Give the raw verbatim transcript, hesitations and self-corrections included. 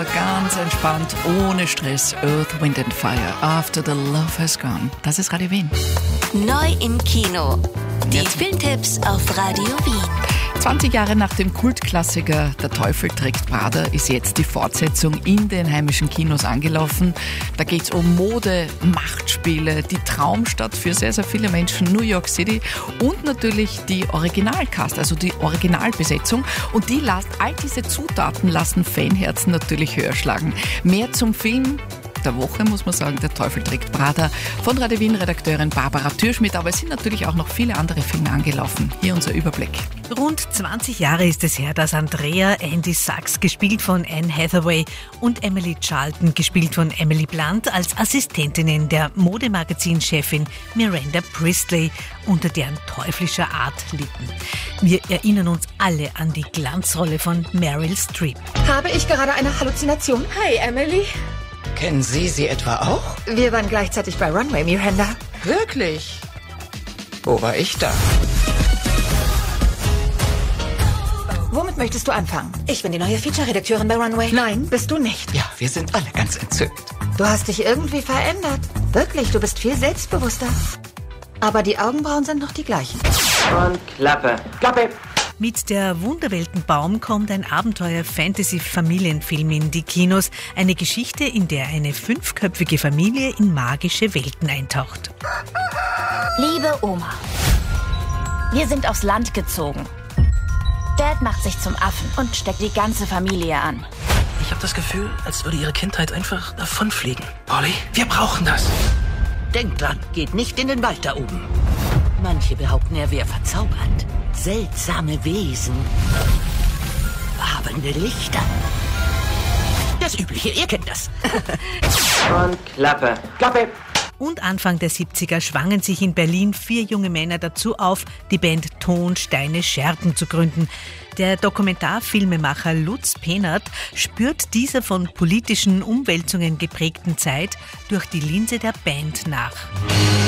da ganz entspannt, ohne Stress. Earth, Wind and Fire, After the Love Has Gone. Das ist Radio Wien. Neu im Kino. Die Filmtipps auf Radio Wien. zwanzig Jahre nach dem Kultklassiker Der Teufel trägt Prada ist jetzt die Fortsetzung in den heimischen Kinos angelaufen. Da geht es um Mode, Machtspiele, die Traumstadt für sehr, sehr viele Menschen, New York City und natürlich die Originalcast, also die Originalbesetzung. Und die las, all diese Zutaten lassen Fanherzen natürlich höher schlagen. Mehr zum Film der Woche, muss man sagen, Der Teufel trägt Prada von Radio Wien-Redakteurin Barbara Türschmidt. Aber es sind natürlich auch noch viele andere Filme angelaufen. Hier unser Überblick. Rund zwanzig Jahre ist es her, dass Andrea Andy Sachs, gespielt von Anne Hathaway, und Emily Charlton, gespielt von Emily Blunt, als Assistentinnen der Modemagazin-Chefin Miranda Priestley unter deren teuflischer Art litten. Wir erinnern uns alle an die Glanzrolle von Meryl Streep. Habe ich gerade eine Halluzination? Hi, Emily. Kennen Sie sie etwa auch? Wir waren gleichzeitig bei Runway, Miranda. Wirklich? Wo war ich da? Womit möchtest du anfangen? Ich bin die neue Feature-Redakteurin bei Runway. Nein, bist du nicht. Ja, wir sind alle ganz entzückt. Du hast dich irgendwie verändert. Wirklich, du bist viel selbstbewusster. Aber die Augenbrauen sind noch die gleichen. Und Klappe. Klappe! Mit der Wunderweltenbaum kommt ein Abenteuer-Fantasy-Familienfilm in die Kinos. Eine Geschichte, in der eine fünfköpfige Familie in magische Welten eintaucht. Liebe Oma, wir sind aufs Land gezogen. Dad macht sich zum Affen und steckt die ganze Familie an. Ich habe das Gefühl, als würde ihre Kindheit einfach davonfliegen. Polly, wir brauchen das. Denkt dran, geht nicht in den Wald da oben. Manche behaupten, er wäre verzaubert. Seltsame Wesen. Wabernde Lichter. Das Übliche, ihr kennt das. Und Klappe. Klappe! Und Anfang der siebziger schwangen sich in Berlin vier junge Männer dazu auf, die Band Ton, Steine, Scherben zu gründen. Der Dokumentarfilmemacher Lutz Penert spürt dieser von politischen Umwälzungen geprägten Zeit durch die Linse der Band nach.